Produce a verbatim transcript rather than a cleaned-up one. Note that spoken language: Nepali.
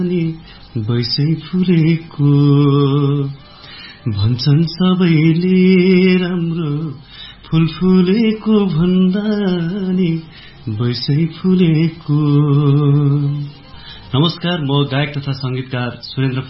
नि बैसै फुलेको भन्छन् सबैले राम्रो फूल फुलेको भन्दा नि बैसै फुलेको। नमस्कार, म गायक तथा संगीतकार सुरेन्द्र